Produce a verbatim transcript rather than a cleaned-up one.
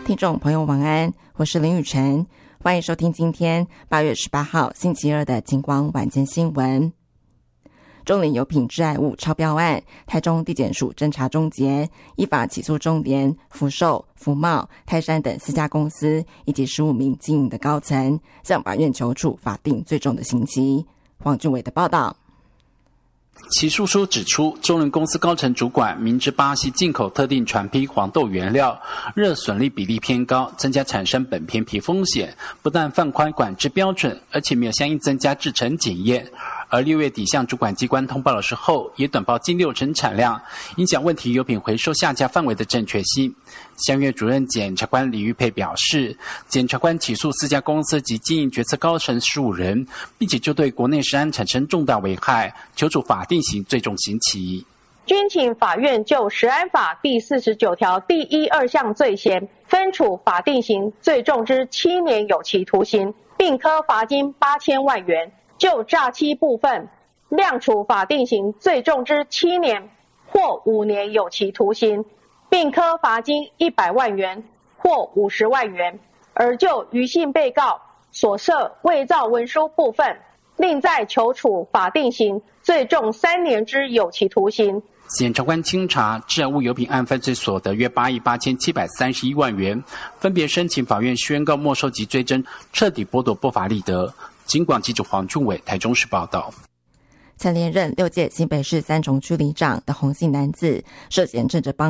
听众朋友晚安，我是林雨晨，欢迎收听今天八月十八号星期二的警广晚间新闻。中联油品致癌物超标案，台中地检署侦查终结，依法起诉中联、福寿、福茂、泰山等四家公司以及十五名经营的高层，向法院求处法定最重的刑期。黄俊伟的报道。 起诉书指出，中联公司高层主管明知巴西进口特定船批黄豆原料热损率比例偏高，增加产生本片皮风险，不但放宽管制标准，而且没有相应增加制程检验。而六月底向主管机关通报的时候，也短报近六成产量，影响问题油品回收下架范围的正确性。相约主任检察官李玉佩表示，检察官起诉四家公司及经营决策高层十五人，并且就对国内食安产生重大危害，求处法定刑最重刑期。 均请法院就食安法第四十九条第一二项罪嫌，分处法定刑最重之七年有期徒刑，并科罚金八千万元。就诈欺部分，量处法定刑最重之七年或五年有期徒刑，并科罚金一百万元或五十万元。而就余姓被告所涉伪造文书部分，另再求处法定刑最重三年之有期徒刑。 检察官清查致癌物油品案犯罪所得约八亿八千七百三十一万元，分别申请法院宣告没收及追征，彻底剥夺不法利得。警广记者黄俊伟台中市报道。 曾连任六届新北市三重区里长的洪姓男子涉嫌趁着帮